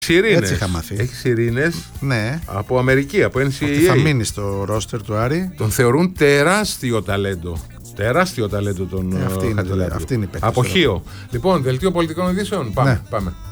Σιρήνες. Έτσι είχα μάθει. Έχει σιρήνες, Ναι. από Αμερική, από NCAA. Ότι θα μείνει στο ρόστερ του Άρη. Τον θεωρούν τεράστιο ταλέντο. Τεράστιο ταλέντο τον Αυτή είναι Χατζηλάτου. η παίκτης Από τώρα. Χίο. Λοιπόν, δελτίο πολιτικών ειδήσεων. Πάμε. Ναι. Πάμε.